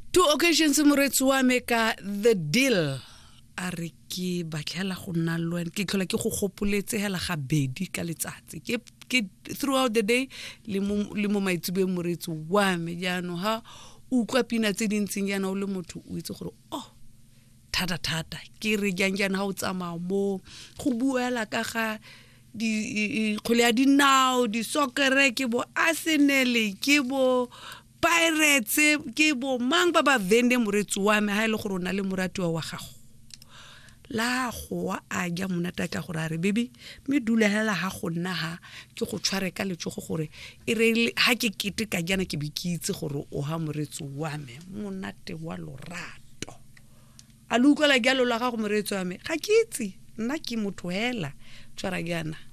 two occasions moretsi wa me ka the deal a re ke batlela go nna lwen ke tlhola ke go gopoletse hela ga bedi ka letsatsi ke throughout the day le mo maitsube moretsi wa me jano ha o kwa pina tse dintseng yana o le motho o itse gore thata ke re jana ha o tsamaya mo go buela ka ga di khole ya dinao di soccer ke bo Arsenal ke bo Pirates ke bo mang ba vende moretsi wa me ha ile gore o na le morati wa gago la go a ja monata ka gore re baby me dulela ha go nna ha ke go tshware ka letsogo gore e re ha ke kete ka jana ke bikitse gore o ha moretsi wa me monate wa lorato a luka la galo la ga go moretsi wa me ga ke itse nna ke motho hela tshwara jana